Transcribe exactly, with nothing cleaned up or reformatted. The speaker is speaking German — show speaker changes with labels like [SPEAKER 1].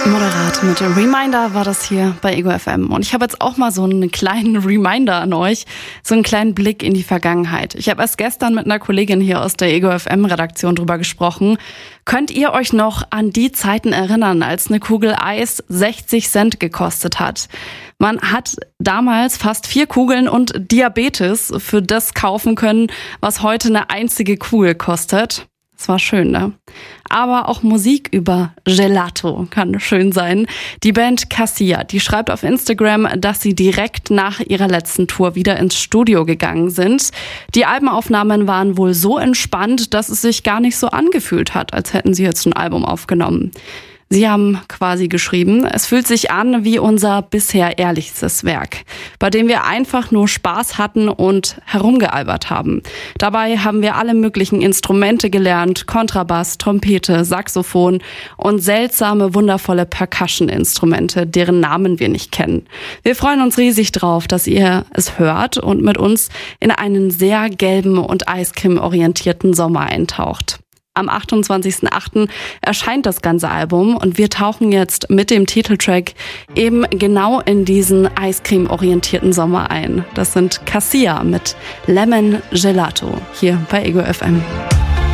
[SPEAKER 1] Moderat mit Reminder war das hier bei Ego F M. Und ich habe jetzt auch mal so einen kleinen Reminder an euch, so einen kleinen Blick in die Vergangenheit. Ich habe erst gestern mit einer Kollegin hier aus der Ego F M-Redaktion drüber gesprochen. Könnt ihr euch noch an die Zeiten erinnern, als eine Kugel Eis sechzig Cent gekostet hat? Man hat damals fast vier Kugeln und Diabetes für das kaufen können, was heute eine einzige Kugel kostet. Das war schön, ne? Aber auch Musik über Gelato kann schön sein. Die Band Cassia, die schreibt auf Instagram, dass sie direkt nach ihrer letzten Tour wieder ins Studio gegangen sind. Die Albenaufnahmen waren wohl so entspannt, dass es sich gar nicht so angefühlt hat, als hätten sie jetzt ein Album aufgenommen. Sie haben quasi geschrieben, es fühlt sich an wie unser bisher ehrlichstes Werk, bei dem wir einfach nur Spaß hatten und herumgealbert haben. Dabei haben wir alle möglichen Instrumente gelernt, Kontrabass, Trompete, Saxophon und seltsame, wundervolle Percussion-Instrumente, deren Namen wir nicht kennen. Wir freuen uns riesig drauf, dass ihr es hört und mit uns in einen sehr gelben und Eiscreme-orientierten Sommer eintaucht. Am achtundzwanzigsten achten erscheint das ganze Album und wir tauchen jetzt mit dem Titeltrack eben genau in diesen Eiscreme-orientierten Sommer ein. Das sind Cassia mit Lemon Gelato hier bei Ego F M.